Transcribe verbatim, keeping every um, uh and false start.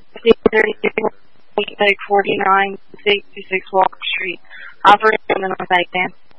forty-nine, sixty-six Walker Street. Operator on the North Side, Dan.